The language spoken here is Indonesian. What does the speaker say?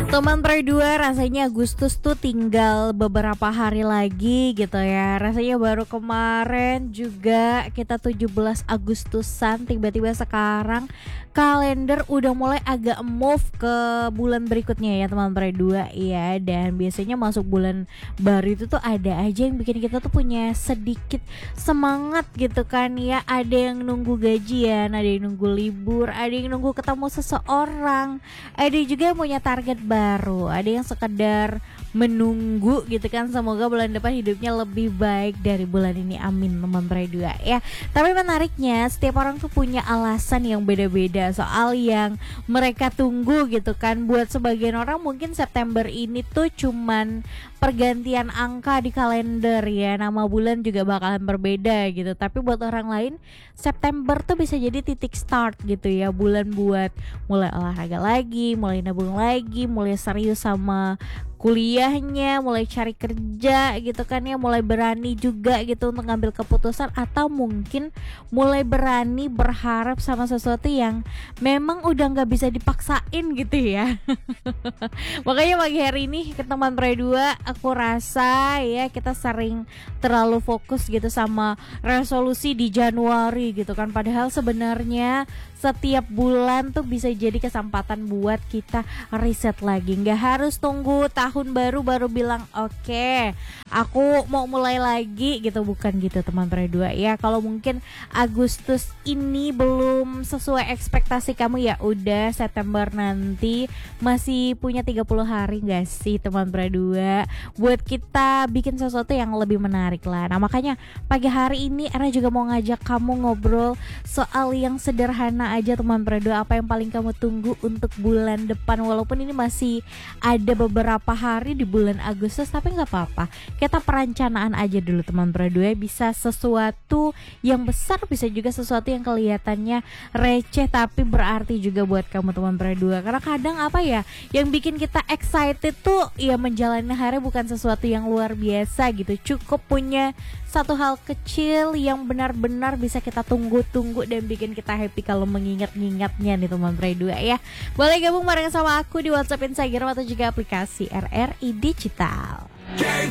Teman Troy 2, rasanya Agustus tuh tinggal beberapa hari lagi gitu ya. Rasanya baru kemarin juga kita 17 Agustusan, tiba-tiba sekarang kalender udah mulai agak move ke bulan berikutnya ya teman Troy 2 ya. Dan biasanya masuk bulan baru itu tuh ada aja yang bikin kita tuh punya sedikit semangat gitu kan ya. Ada yang nunggu gajian, ada yang nunggu libur, ada yang nunggu ketemu seseorang, ada juga yang punya target baru, ada yang sekedar menunggu gitu kan. Semoga bulan depan hidupnya lebih baik dari bulan ini, amin teman Troy 2 ya. Tapi menariknya setiap orang tuh punya alasan yang beda-beda soal yang mereka tunggu gitu kan. Buat sebagian orang mungkin September ini tuh cuman pergantian angka di kalender ya, nama bulan juga bakalan berbeda gitu. Tapi buat orang lain September tuh bisa jadi titik start gitu ya, bulan buat mulai olahraga lagi, mulai nabung lagi, mulai serius sama kuliahnya, mulai cari kerja gitu kan ya, mulai berani juga gitu untuk ngambil keputusan, atau mungkin mulai berani berharap sama sesuatu yang memang udah nggak bisa dipaksain gitu ya. Makanya pagi hari ini ke teman Troy 2 aku rasa ya kita sering terlalu fokus gitu sama resolusi di Januari gitu kan, padahal sebenarnya setiap bulan tuh bisa jadi kesempatan buat kita riset lagi. Nggak harus tunggu tahun baru bilang oke, aku mau mulai lagi gitu, bukan gitu teman Troy 2 ya. Kalau mungkin Agustus ini belum sesuai ekspektasi kamu, ya udah September nanti masih punya 30 hari gak sih teman Troy 2 buat kita bikin sesuatu yang lebih menarik lah. Nah makanya pagi hari ini Era juga mau ngajak kamu ngobrol soal yang sederhana aja teman Troy 2. Apa yang paling kamu tunggu untuk bulan depan, walaupun ini masih ada beberapa hari di bulan Agustus, tapi gak apa-apa, kita perencanaan aja dulu teman Troy 2. Bisa sesuatu yang besar, bisa juga sesuatu yang kelihatannya receh tapi berarti juga buat kamu teman Troy 2. Karena kadang apa ya yang bikin kita excited tuh ya menjalani hari bukan sesuatu yang luar biasa gitu, cukup punya satu hal kecil yang benar-benar bisa kita tunggu-tunggu dan bikin kita happy kalau mengingat-ingatnya nih teman Troy 2 ya. Boleh gabung bareng sama aku di WhatsApp, Instagram atau juga aplikasi RRI Digital.